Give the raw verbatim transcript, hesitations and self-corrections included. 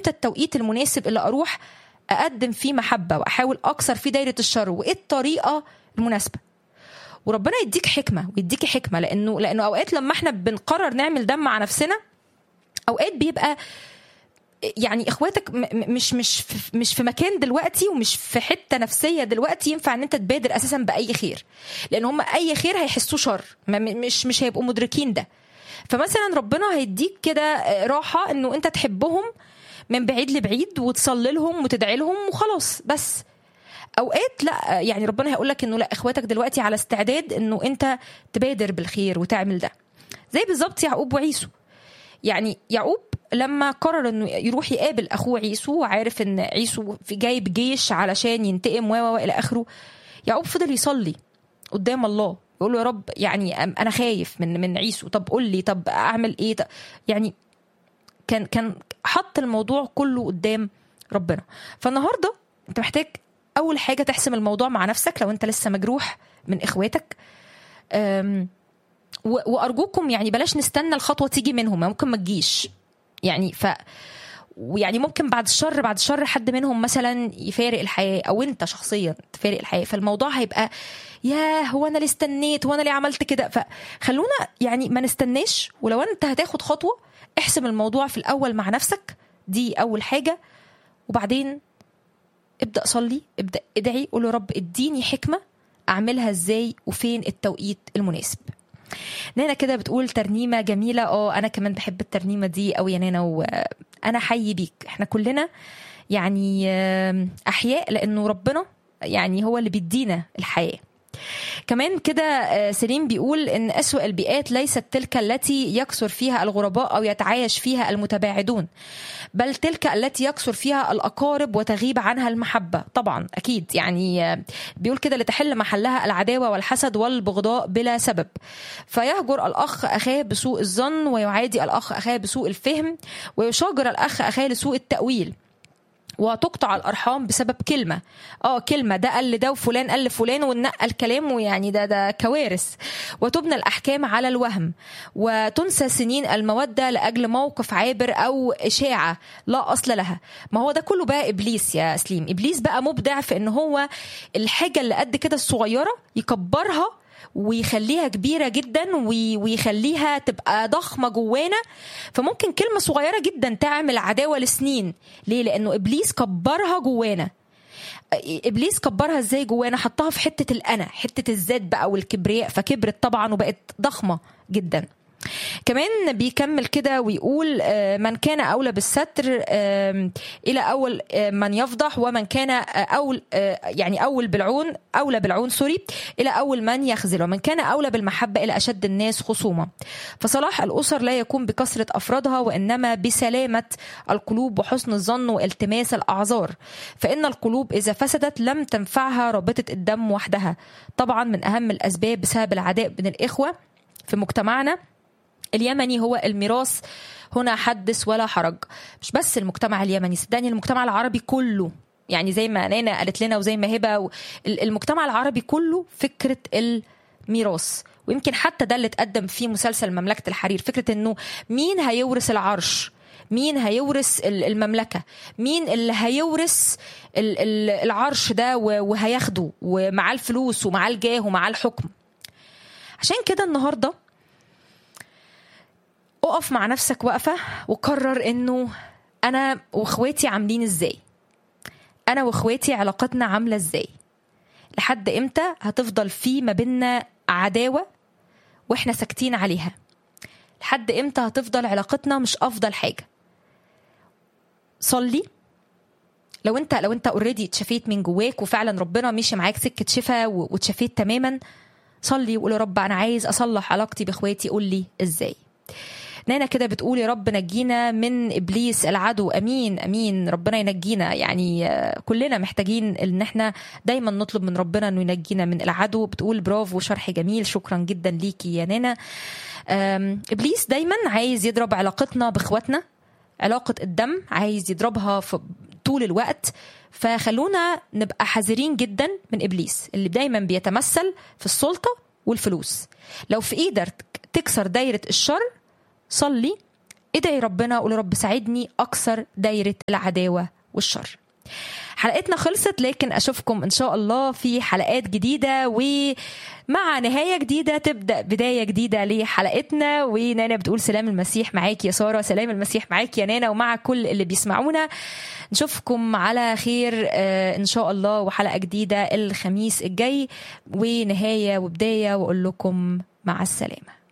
امتى التوقيت المناسب اللي اروح اقدم فيه محبه واحاول اكسر فيه دايره الشر، وايه الطريقه المناسبه. وربنا يديك حكمه ويديكي حكمه، لانه لانه اوقات لما احنا بنقرر نعمل ده مع نفسنا، اوقات بيبقى يعني اخواتك مش مش مش في مكان دلوقتي ومش في حته نفسيه دلوقتي ينفع ان انت تبادر اساسا باي خير، لان هم اي خير هيحسوه شر، مش مش هيبقوا مدركين ده. فمثلا ربنا هيديك كده راحه انه انت تحبهم من بعيد لبعيد وتصلي لهم وتدعي لهم وخلاص. بس اوقات لا، يعني ربنا هيقول لك انه لا، اخواتك دلوقتي على استعداد انه انت تبادر بالخير وتعمل ده. زي بالظبط يعقوب وعيسو. يعني يعقوب لما قرر انه يروح يقابل اخوه عيسو وعارف ان عيسو في جايب جيش علشان ينتقم و و الى اخره، يعقوب فضل يصلي قدام الله يقول له يا رب يعني انا خايف من من عيسو، طب قول لي طب اعمل ايه. يعني كان كان حط الموضوع كله قدام ربنا. فالنهارده انت محتاج اول حاجه تحسم الموضوع مع نفسك لو انت لسه مجروح من اخواتك. وارجوكم يعني بلاش نستنى الخطوه تيجي منهم، ممكن ما تجيش يعني. ف ويعني ممكن بعد الشر بعد الشر حد منهم مثلا يفارق الحياه، او انت شخصيا تفارق الحياه، فالموضوع هيبقى يا هو انا اللي استنيت وانا اللي عملت كده. فخلونا يعني ما نستناش، ولو انت هتاخد خطوه احسم الموضوع في الاول مع نفسك، دي اول حاجه. وبعدين ابدا صلي، ابدا ادعي، قول يا رب اديني حكمه اعملها ازاي وفين التوقيت المناسب. نانا كده بتقول ترنيمه جميله. اه انا كمان بحب الترنيمه دي قوي يا نانا، وانا حي بيك. احنا كلنا يعني احياء لانه ربنا يعني هو اللي بيدينا الحياه. كمان كده سليم بيقول ان أسوأ البيئات ليست تلك التي يكثر فيها الغرباء او يتعايش فيها المتباعدون، بل تلك التي يكثر فيها الأقارب وتغيب عنها المحبة. طبعا أكيد يعني بيقول كده لتحل محلها العداوة والحسد والبغضاء بلا سبب، فيهجر الأخ أخاه بسوء الظن، ويعادي الأخ أخاه بسوء الفهم، ويشاجر الأخ أخاه لسوء التأويل، وتقطع الأرحام بسبب كلمة. اه كلمة ده قال ده وفلان قال لفلان ونقل كلام، ويعني ده ده كوارث. وتبنى الأحكام على الوهم، وتنسى سنين المودة لأجل موقف عابر أو إشاعة لا أصل لها. ما هو ده كله بقى إبليس يا سليم. إبليس بقى مبدع في إن هو الحاجة اللي قد كده الصغيرة يكبرها ويخليها كبيرة جدا ويخليها تبقى ضخمة جوانا. فممكن كلمة صغيرة جدا تعمل عداوة لسنين. ليه؟ لأنه إبليس كبرها جوانا. إبليس كبرها إزاي جوانا؟ حطها في حتة الأنا، حتة الذات بقى والكبرياء، فكبرت طبعا وبقت ضخمة جدا. كمان بيكمل كده ويقول من كان أولى بالستر إلى أول من يفضح، ومن كان أول يعني أول بالعون أولى بالعون سوري إلى أول من يخذل، ومن كان أولى بالمحبة إلى أشد الناس خصومة. فصلاح الأسر لا يكون بكثرة أفرادها، وإنما بسلامة القلوب وحسن الظن والتماس الأعذار، فإن القلوب إذا فسدت لم تنفعها رابطة الدم وحدها. طبعا من أهم الأسباب بسبب العداء بين الإخوة في مجتمعنا اليمني هو الميراث. هنا حدث ولا حرج. مش بس المجتمع اليمني، صدقني المجتمع العربي كله، يعني زي ما نانا قالت لنا وزي ما هبه، المجتمع العربي كله فكرة الميراث. ويمكن حتى ده اللي اتقدم في مسلسل مملكة الحرير، فكرة انه مين هيورث العرش، مين هيورث المملكة، مين اللي هيورث العرش ده وهياخده ومعاه الفلوس ومعاه الجاه ومعاه الحكم. عشان كده النهارده اقف مع نفسك وقفة وقرر انه انا واخواتي عاملين ازاي، انا واخواتي علاقتنا عاملة ازاي. لحد امتى هتفضل في ما بيننا عداوة واحنا ساكتين عليها؟ لحد امتى هتفضل علاقتنا مش افضل حاجة؟ صلي. لو انت لو انت اوريدي اتشفيت من جواك وفعلا ربنا مشي معاك سكة شفا واتشفيت تماما، صلي وقول يا رب انا عايز اصلح علاقتي باخواتي، قول لي ازاي. نانا كده بتقول يا رب نجينا من إبليس العدو. أمين أمين، ربنا ينجينا. يعني كلنا محتاجين إن احنا دايما نطلب من ربنا أنه ينجينا من العدو. بتقول برافو، شرح جميل، شكرا جدا ليكي يا نانا. إبليس دايما عايز يضرب علاقتنا بإخواتنا، علاقة الدم عايز يضربها في طول الوقت. فخلونا نبقى حذرين جدا من إبليس اللي دايما بيتمثل في السلطة والفلوس. لو في إيدك تكسر دايرة الشر، صلي ادعي ربنا، قولي رب ساعدني اكسر دايرة العداوة والشر. حلقتنا خلصت، لكن أشوفكم إن شاء الله في حلقات جديدة ومع نهاية جديدة تبدأ بداية جديدة لحلقتنا. ونانا بتقول سلام المسيح معاك يا سارة. سلام المسيح معاك يا نانا ومع كل اللي بيسمعونا. نشوفكم على خير إن شاء الله، وحلقة جديدة الخميس الجاي ونهاية وبداية، وأقول لكم مع السلامة.